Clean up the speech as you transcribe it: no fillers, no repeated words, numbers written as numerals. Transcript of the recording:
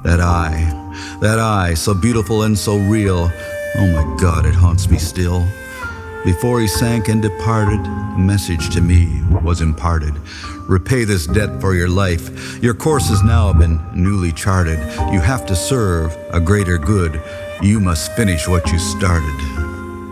That eye, so beautiful and so real, oh my God, it haunts me still. Before he sank and departed, a message to me was imparted. Repay this debt for your life. Your course has now been newly charted. You have to serve a greater good. You must finish what you started.